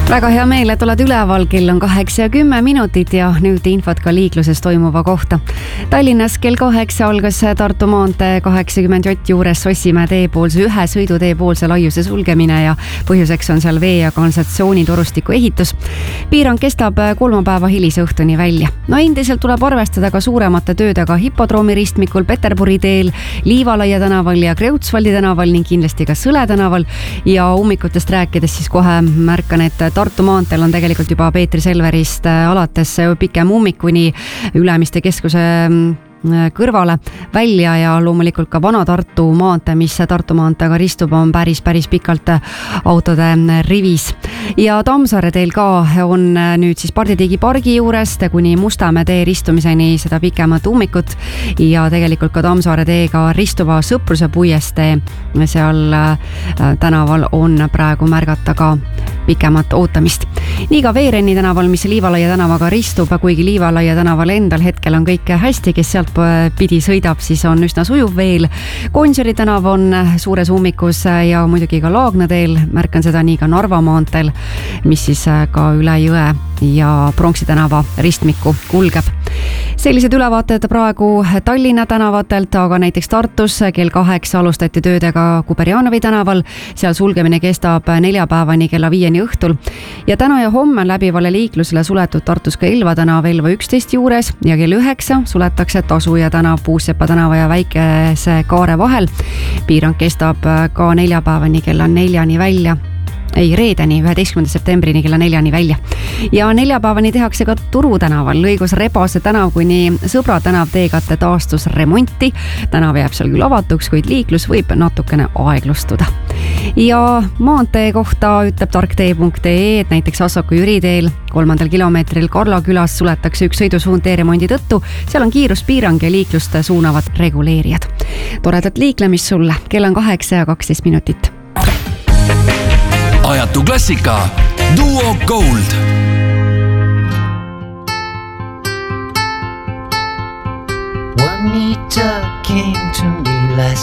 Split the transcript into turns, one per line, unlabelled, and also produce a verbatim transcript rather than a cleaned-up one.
Väga hea meel, et oled üleval, kell on kaheksa ja kümme minutit ja nüüd infot ka liikluses toimuva kohta. Tallinnas kell kaheksa algas Tartu maantee kaheksakümmend J juures Sossimäe teepoolse ühe sõidutee poolse laiuse sulgemine ja põhjuseks on seal vee- ja kanalisatsioonitorustiku ehitus. Piirang kestab kolmapäeva hilisõhtuni välja. No endiselt tuleb arvestada ka suuremate töödega Hippodroomi ristmikul, Peterburi teel, Liivalaia tänaval ja Kreutzwaldi tänaval ning kindlasti ka Sõle tänaval. Ja ummikutest rääkides siis kohe märkan, et Tartu maanteel on tegelikult juba Peetri Selverist alates pikem ummik kuni Ülemiste keskuse kõrvale välja ja loomulikult ka Vana-Tartu maantee, mis Tartu maanteega ristub, on päris, päris pikalt autode rivis. Ja Tammsaare teel ka on nüüd siis Parditiigi pargi juurest kuni Mustamäe tee ristumiseni seda pikemat ummikut ja tegelikult ka Tammsaare teega ristuva Sõpruse puiestee seal tänaval on praegu märgata ka pikemat ootamist. Nii ka Veereni tänaval, mis Liivalaia tänavaga ristub, kuigi Liivalaia tänaval endal hetkel on kõik hästi, kes sealt pidi sõidab, siis on üsna sujuv veel. Gonsiori tänav on suures ummikus ja muidugi ka Laagna teel, märkan seda nii ka Narva maanteel, mis siis ka üle jõe ja Pronksi tänava ristmiku kulgeb. Sellised ülevaated praegu Tallinna tänavatelt, aga näiteks Tartus kell kaheksa alustati töödega Kuberjanovi tänaval. Seal sulgemine kestab neljapäevani kella viieni õhtul. Ja täna ja homme on läbivale liiklusele suletud Tartus ka Elva tänav Elva üksteist juures ja kell üheksa suletakse Tasuja tänav Puussepa tänava ja Väikese Kaare vahel. Piirang kestab ka neljapäevani kella neljani välja. Ei, reedeni, üheteistkümnenda septembrini kella neljani välja. Ja neljapäevani tehakse ka Turu tänaval lõigus Rebase tänav kuni Sõbra tänav teekatte taastus remonti. Tänav jääb seal küll avatuks, kuid liiklus võib natukene aeglustuda. Ja maantee kohta ütleb tarktee punkt ee, et näiteks Assaku Jüri teel kolmandal kilomeetril Karla külas suletakse üks sõidusuund teeremondi tõttu. Seal on kiiruspiirang ja liiklust suunavad reguleerijad. Toredat liiklemist sulle, kell on kaheksa ja kaksteist minutit.
Ajatu klassika Duo Gold.
Juanita came to me last